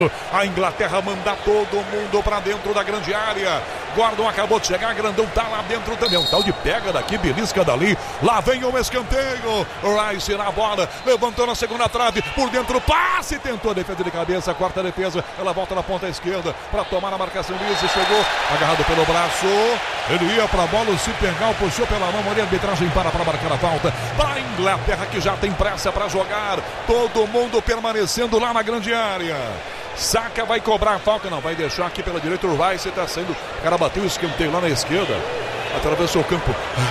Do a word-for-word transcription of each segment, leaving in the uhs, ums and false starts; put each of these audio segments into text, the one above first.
A Inglaterra manda todo mundo pra dentro da grande área. Gordon acabou de chegar, Grandão tá lá dentro também. Um tal de pega daqui, belisca dali. Lá vem o escanteio. Rice na bola, levantou na segunda trave, por dentro, passe, tentou a defesa de cabeça, quarta defesa. Ela volta na ponta esquerda pra tomar a marcação. Lise chegou, agarrado pelo braço. Ele ia pra bola, se pegar, puxou pela mão. A arbitragem para pra marcar a falta. Para a Inglaterra, que já tem pressa pra jogar. Todo mundo permanecendo lá na grande área. Saka vai cobrar a falta, não, vai deixar aqui pela direita. O Rice está sendo, o cara bateu o escanteio lá na esquerda, atravessou o campo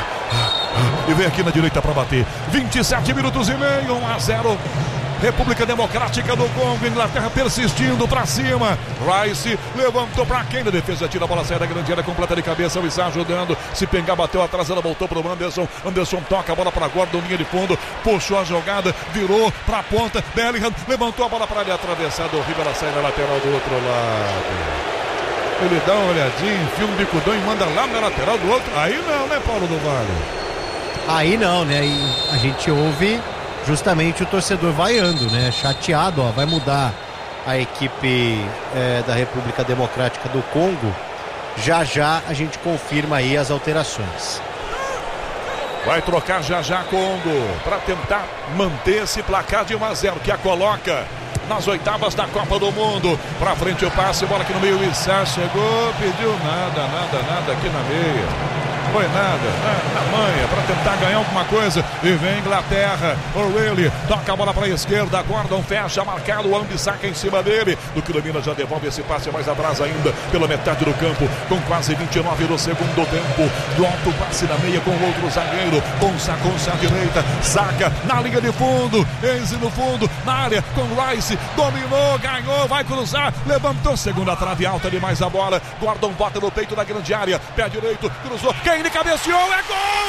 e vem aqui na direita para bater. vinte e sete minutos e meio, um a zero República Democrática do Congo. Inglaterra persistindo pra cima. Rice levantou pra quem? Na defesa tira a bola, sai da grande área, completa de cabeça. O Issa ajudando. Se pegar, bateu atrás, ela voltou pro Anderson. Anderson toca a bola pra Gordon, linha de fundo. Puxou a jogada, virou pra ponta. Bellingham levantou a bola pra ali, atravessada. Horrível, ela sai na lateral do outro lado. Ele dá uma olhadinha, enfia um bicudão e manda lá na lateral do outro. Aí não, né, Paulo do Vale? Aí não, né? E a gente ouve justamente o torcedor vaiando, né? Chateado, ó, vai mudar a equipe é, da República Democrática do Congo. Já já a gente confirma aí as alterações. Vai trocar já já Congo para tentar manter esse placar de um a zero que a coloca nas oitavas da Copa do Mundo. Pra frente o passe, bola aqui no meio. O Issa chegou, pediu nada, nada, nada aqui na meia. Foi nada, na, na manha, para tentar ganhar alguma coisa. E vem Inglaterra. O'Reilly toca a bola para a esquerda. Gordon fecha, marcado. O Wan-Bissaka em cima dele. Do que domina, já devolve esse passe mais atrás ainda, pela metade do campo, com quase vinte e nove do segundo tempo. Do alto passe na meia com o outro zagueiro. Consa, Consa à direita. Saca na linha de fundo. Enze no fundo, na área com Rice. Dominou, ganhou, vai cruzar. Levantou, segunda trave alta demais a bola. Gordon bota no peito da grande área. Pé direito, cruzou. Quem ele cabeceou é gol!